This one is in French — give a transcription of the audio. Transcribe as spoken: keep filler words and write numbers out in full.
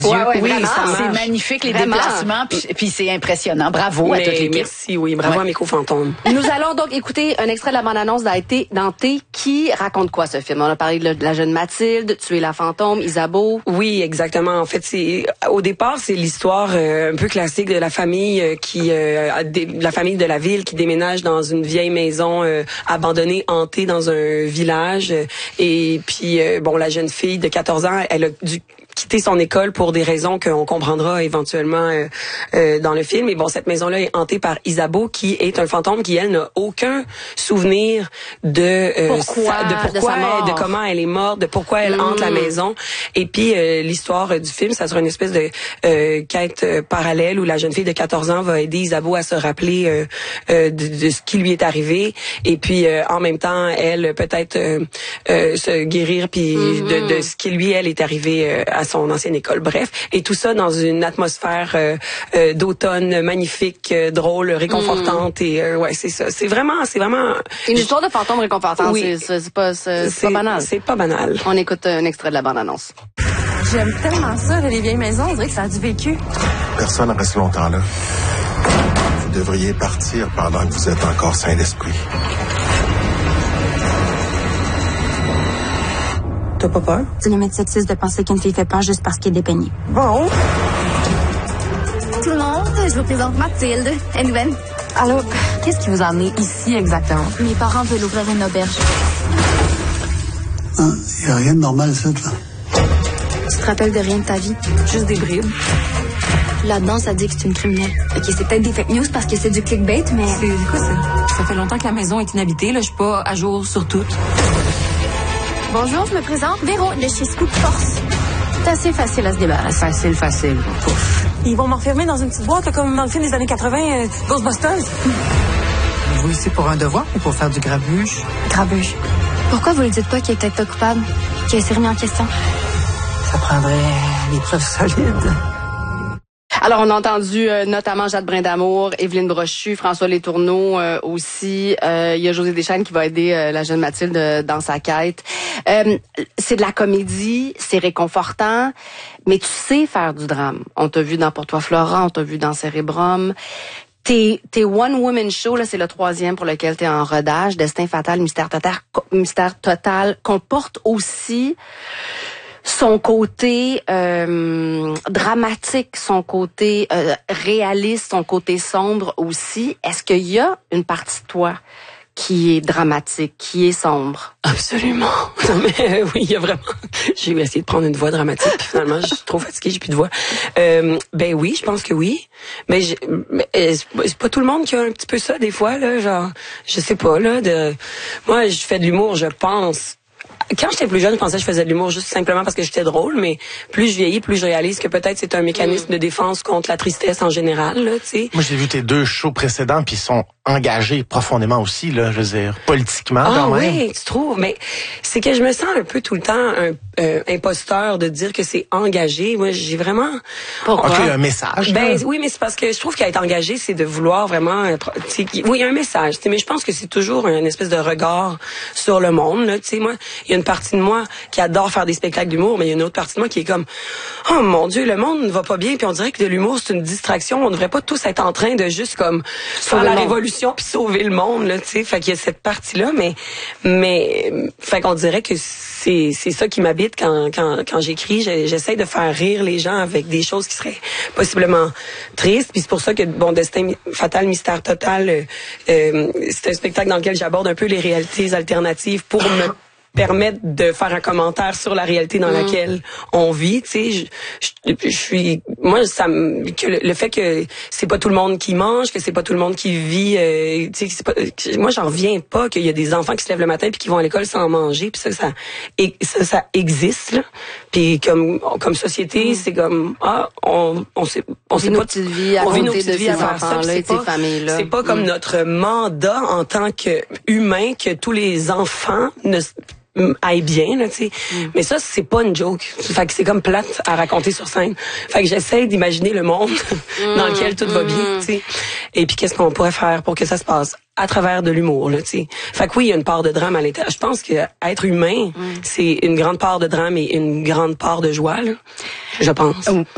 Dieu. Ouais, ouais, oui, vraiment, ça c'est marche. magnifique les Vraiment. déplacements, puis, puis c'est impressionnant. Bravo Mais à toute l'équipe. merci, oui, bravo Ouais. à mes co-fantômes. Nous allons donc écouter un extrait de la bande-annonce d'A.T. Dante qui raconte quoi ce film? On a parlé de la jeune Mathilde, Tuer la fantôme, Isabeau. Oui, exactement. En fait, c'est au départ, c'est l'histoire euh, un peu classique de la famille euh, qui, euh, a dé- la famille de la ville qui déménage dans une vieille maison euh, abandonnée, hantée dans un village. Euh, et puis, euh, bon, la jeune fille de quatorze ans, elle a dû quitter son école pour des raisons qu'on comprendra éventuellement euh, euh, dans le film. Et bon, cette maison-là est hantée par Isabeau, qui est un fantôme qui, elle, n'a aucun souvenir de euh, Pourquoi, sa, de de pourquoi, sa mort. de comment elle est morte, de pourquoi elle hante la maison. Et puis euh, l'histoire euh, du film, ça sera une espèce de euh, quête euh, parallèle où la jeune fille de quatorze ans va aider Isabeau à se rappeler euh, euh, de, de ce qui lui est arrivé. Et puis euh, en même temps, elle peut-être euh, euh, se guérir puis Mm-hmm. de, de ce qui lui elle est arrivé euh, à son ancienne école. Bref, et tout ça dans une atmosphère euh, euh, d'automne magnifique, euh, drôle, réconfortante. Mm. Et euh, ouais, c'est ça. C'est vraiment, c'est vraiment. Une histoire de fantôme réconfortante, Oui. c'est, c'est, c'est pas, c'est, c'est pas banal. C'est pas banal. On écoute un extrait de la bande-annonce. J'aime tellement ça, là, les vieilles maisons. On dirait que ça a du vécu. Personne ne reste longtemps là. Vous devriez partir pendant que vous êtes encore sain d'esprit. T'as pas peur? C'est limite sexiste de penser qu'une fille fait peur juste parce qu'elle est dépeignée. Bon. Tout le monde, je vous présente Mathilde. Elle nouvelle. Allô, qu'est-ce qui vous a amené ici exactement? Mes parents veulent ouvrir une auberge. Il n'y a rien de normal, ça, là. Tu te rappelles de rien de ta vie? Juste des bribes. Là-dedans, ça dit que c'est une criminelle. OK, c'est peut-être des fake news parce que c'est du clickbait, mais... C'est quoi ça? Ça fait longtemps que la maison est inhabitée, là. Je suis pas à jour sur tout. Bonjour, je me présente. Véro, de chez Scoop Force. C'est assez facile à se débarrasser. Facile, facile. Pouf. Ils vont m'enfermer dans une petite boîte, là, comme dans le film des années quatre-vingts, euh, Ghostbusters. Vous ici pour un devoir ou pour faire du grabuge? Grabuge. Pourquoi vous ne dites pas qu'il est peut-être pas coupable? Qu'il s'est remis en question? Ça prendrait des preuves solides. Alors, on a entendu euh, notamment Jade Brindamour, Évelyne Brochu, François Letourneau euh, aussi. Euh, il y a José Deschênes qui va aider euh, la jeune Mathilde euh, dans sa quête. Euh, c'est de la comédie, c'est réconfortant, mais tu sais faire du drame. On t'a vu dans Pour toi Florent, on t'a vu dans Cérébrum. Tes, tes One Woman Show, là, c'est le troisième pour lequel t'es en rodage. Destin fatal, mystère total, mystère total, comporte aussi son côté euh, dramatique, son côté euh, réaliste, son côté sombre aussi. Est-ce qu'il y a une partie de toi qui est dramatique, qui est sombre? Absolument. Non, mais euh, oui, il y a vraiment... J'ai essayé de prendre une voix dramatique, puis finalement, je suis trop fatiguée, j'ai plus de voix. Euh, ben oui, je pense que oui. Mais, je, mais euh, c'est pas tout le monde qui a un petit peu ça, des fois, là, genre, je sais pas, là, de... Moi, je fais de l'humour, je pense... Quand j'étais plus jeune, je pensais que je faisais de l'humour juste simplement parce que j'étais drôle, mais plus je vieillis, plus je réalise que peut-être c'est un mécanisme mm. de défense contre la tristesse en général, là, tu sais. Moi, j'ai vu tes deux shows précédents, puis ils sont engagés profondément aussi, là, je veux dire, politiquement, ah, quand même. oui, tu trouves, mais c'est que je me sens un peu tout le temps un euh, imposteur de dire que c'est engagé. Moi, j'ai vraiment... Pourquoi? OK, un message. Ben là. Oui, mais c'est parce que je trouve qu'être engagé, c'est de vouloir vraiment... Oui, il y a un message, mais je pense que c'est toujours une espèce de regard sur le monde, là, tu sais. Moi, il y a une partie de moi qui adore faire des spectacles d'humour, mais il y a une autre partie de moi qui est comme, oh mon Dieu, le monde ne va pas bien, puis on dirait que de l'humour, c'est une distraction. On ne devrait pas tous être en train de juste comme faire la révolution puis sauver le monde, là, tu sais. Fait qu'il y a cette partie-là, mais, mais, fait qu'on dirait que c'est, c'est ça qui m'habite quand, quand, quand j'écris. J'essaie de faire rire les gens avec des choses qui seraient possiblement tristes. Puis c'est pour ça que, bon, Destin fatal, mystère total, euh, euh, c'est un spectacle dans lequel j'aborde un peu les réalités alternatives pour me permettre de faire un commentaire sur la réalité dans mmh. laquelle on vit, tu sais. Je, je, je suis, moi, ça me, que le, le fait que c'est pas tout le monde qui mange, que c'est pas tout le monde qui vit, euh, tu sais, c'est pas, moi, j'en reviens pas qu'il y a des enfants qui se lèvent le matin puis qui vont à l'école sans manger, puis ça, ça, et ça, ça existe là. Puis comme, comme société, mmh. c'est comme, ah, on, on sait, on, on sait pas, vie à on vit nos petites de vies à faire ça, c'est pas, familles-là. c'est pas comme mmh. notre mandat en tant que humain que tous les enfants ne aille bien, là, tu sais. Mm. Mais ça, c'est pas une joke. Fait que c'est comme plate à raconter sur scène. Fait que j'essaie d'imaginer le monde mm. dans lequel tout mm. va bien, tu sais. Et puis, qu'est-ce qu'on pourrait faire pour que ça se passe à travers de l'humour, là, tu sais. Fait que oui, il y a une part de drame à l'intérieur. Je pense que être humain, mm. c'est une grande part de drame et une grande part de joie, là. Je pense.